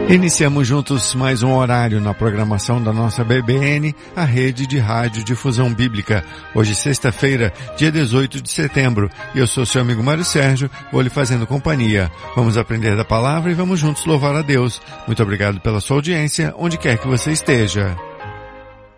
Iniciamos juntos mais um horário na programação da nossa BBN, a rede de rádio difusão bíblica. Hoje, sexta-feira, dia 18 de setembro, e eu sou seu amigo Mário Sérgio, vou lhe fazendo companhia. Vamos aprender da palavra e vamos juntos louvar a Deus. Muito obrigado pela sua audiência, onde quer que você esteja.